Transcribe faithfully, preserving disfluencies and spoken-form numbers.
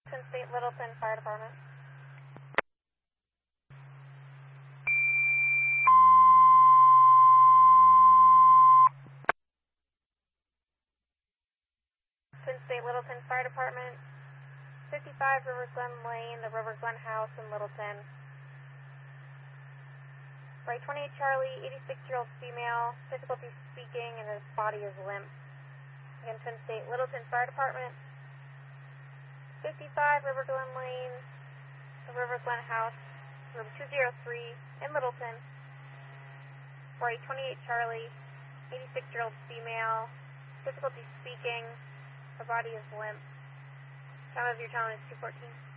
Twin State Littleton Fire Department. Twin State Littleton Fire Department, fifty-five River Glen Lane, the River Glen House in Littleton. Right twenty-eight Charlie, eighty-six-year-old female, difficulty speaking, and his body is limp. Again, Twin State Littleton Fire Department, fifty-five River Glen Lane, the River Glen House, room two oh three in Littleton. Right twenty-eight Charlie, eighty-six-year-old female, difficulty speaking, her body is limp. Time of your tone is two fourteen.